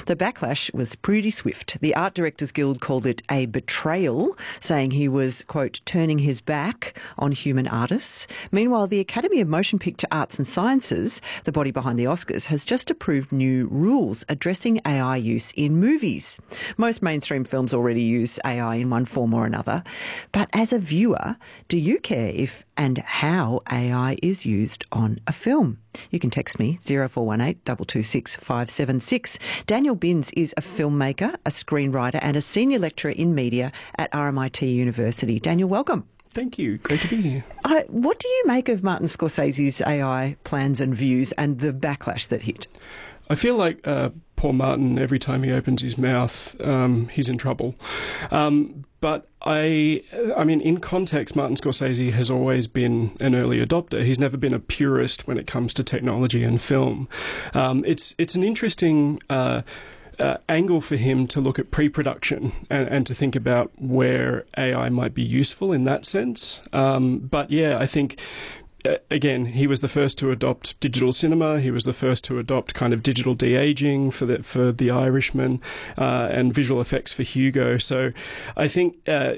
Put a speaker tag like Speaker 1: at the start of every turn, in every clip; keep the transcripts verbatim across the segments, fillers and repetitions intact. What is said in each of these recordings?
Speaker 1: The backlash was pretty swift. The Art Directors Guild called it a betrayal, saying he was, quote, turning his back on human artists. Meanwhile, the Academy of Motion Picture Arts and Sciences, the body behind the Oscars, has just approved new rules addressing A I use in movies. Most mainstream films already use A I in one form or another. But as a viewer, do you care if and how A I is used on a film? You can text me, zero four one eight, two two six, five seven six. Daniel Binns is a filmmaker, a screenwriter and a senior lecturer in media at R M I T University. Daniel, welcome.
Speaker 2: Thank you. Great to be here.
Speaker 1: Uh, what do you make of Martin Scorsese's A I plans and views and the backlash that hit?
Speaker 2: I feel like uh, poor Martin, every time he opens his mouth, um, he's in trouble. Um, but I, I mean, in context, Martin Scorsese has always been an early adopter. He's never been a purist when it comes to technology and film. Um, it's it's an interesting Uh, Uh, angle for him to look at pre-production and, and to think about where A I might be useful in that sense. Um, but yeah, I think, uh, again, he was the first to adopt digital cinema. He was the first to adopt kind of digital de-aging for the, for The Irishman uh, and visual effects for Hugo. So I think Uh,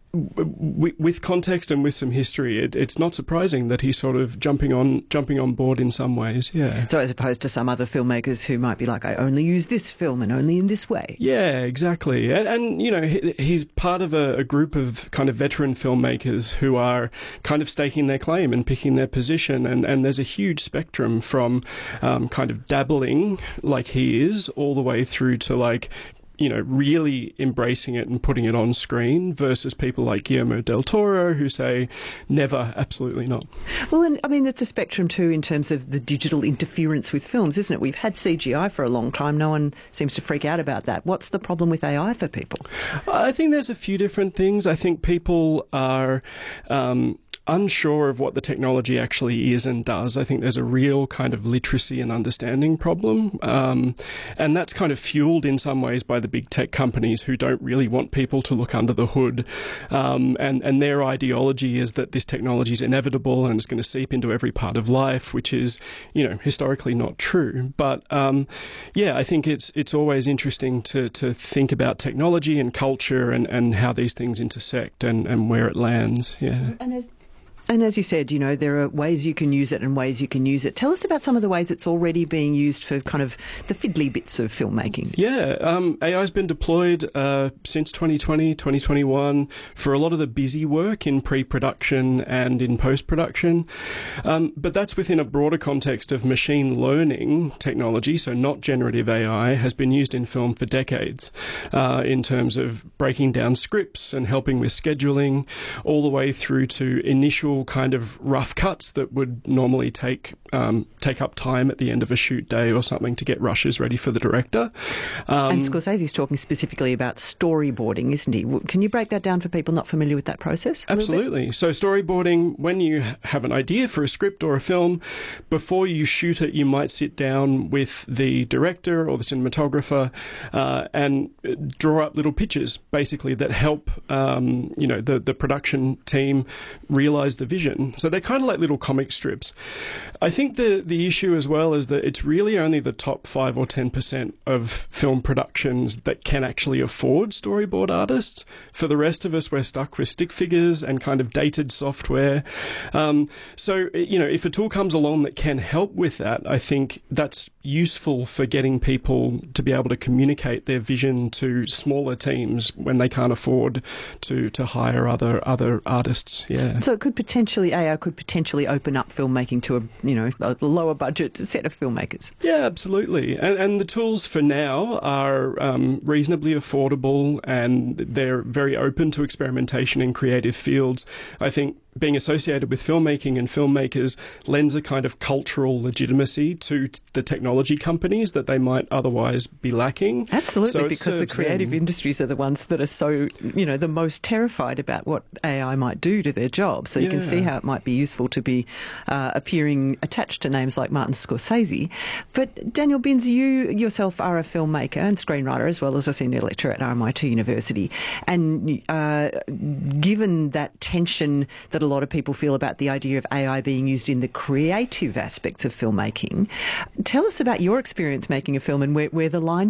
Speaker 2: with context and with some history, it, it's not surprising that he's sort of jumping on jumping on board in some ways. Yeah.
Speaker 1: So as opposed to some other filmmakers who might be like, I only use this film and only in this way.
Speaker 2: Yeah, exactly. And, and you know, he, he's part of a, a group of kind of veteran filmmakers who are kind of staking their claim and picking their position. And, and there's a huge spectrum from um, kind of dabbling like he is all the way through to like, you know, really embracing it and putting it on screen versus people like Guillermo del Toro who say, never, absolutely not.
Speaker 1: Well, and I mean, it's a spectrum too in terms of the digital interference with films, isn't it? We've had C G I for a long time. No one seems to freak out about that. What's the problem with A I for people?
Speaker 2: I think there's a few different things. I think people are Um, unsure of what the technology actually is and does. I think there's a real kind of literacy and understanding problem. Um, and that's kind of fueled in some ways by the big tech companies who don't really want people to look under the hood. Um, and, and their ideology is that this technology is inevitable and it's going to seep into every part of life, which is, you know, historically not true. But, um, yeah, I think it's, it's always interesting to, to think about technology and culture and, and how these things intersect and, and where it lands. Yeah.
Speaker 1: And as And as you said, you know, there are ways you can use it and ways you can use it. Tell us about some of the ways it's already being used for kind of the fiddly bits of filmmaking.
Speaker 2: Yeah, um, A I's been deployed uh, since twenty twenty, twenty twenty-one for a lot of the busy work in pre-production and in post-production. Um, but that's within a broader context of machine learning technology, so not generative A I, has been used in film for decades uh, in terms of breaking down scripts and helping with scheduling, all the way through to initial kind of rough cuts that would normally take um, take up time at the end of a shoot day or something to get rushes ready for the director. Um,
Speaker 1: and Scorsese's talking specifically about storyboarding, isn't he? Can you break that down for people not familiar with that process?
Speaker 2: Absolutely. So storyboarding, when you have an idea for a script or a film, before you shoot it, you might sit down with the director or the cinematographer uh, and draw up little pictures, basically, that help um, you know the, the production team realize the vision. So they're kind of like little comic strips. I think the the issue as well is that it's really only the top five or ten percent of film productions that can actually afford storyboard artists. For the rest of us, we're stuck with stick figures and kind of dated software. Um, so, you know, if a tool comes along that can help with that, I think that's useful for getting people to be able to communicate their vision to smaller teams when they can't afford to to hire other other artists. Yeah.
Speaker 1: So it could potentially, A I could potentially open up filmmaking to a, you know, a lower budget set of filmmakers.
Speaker 2: Yeah, absolutely. And, and the tools for now are um, reasonably affordable and they're very open to experimentation in creative fields. I think being associated with filmmaking and filmmakers lends a kind of cultural legitimacy to t- the technology companies that they might otherwise be lacking.
Speaker 1: Absolutely,
Speaker 2: so
Speaker 1: because the creative them. industries are the ones that are so, you know, the most terrified about what A I might do to their jobs. So you yeah. can see how it might be useful to be uh, appearing attached to names like Martin Scorsese. But Daniel Binns, you yourself are a filmmaker and screenwriter as well as a senior lecturer at R M I T University. And uh, given that tension that a lot of people feel about the idea of A I being used in the creative aspects of filmmaking, tell us about your experience making a film and where, where the line